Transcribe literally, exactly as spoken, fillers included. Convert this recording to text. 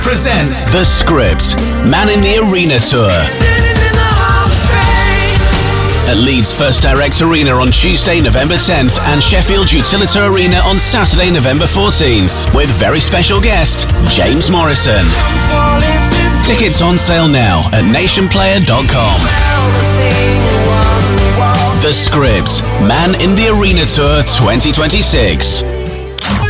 presents The Script, Man in the Arena Tour. At Leeds First Direct Arena on Tuesday, November tenth and Sheffield Utilita Arena on Saturday, November fourteenth, with very special guest, James Morrison. Tickets on sale now at nation player dot com. The Script, Man in the Arena Tour twenty twenty-six.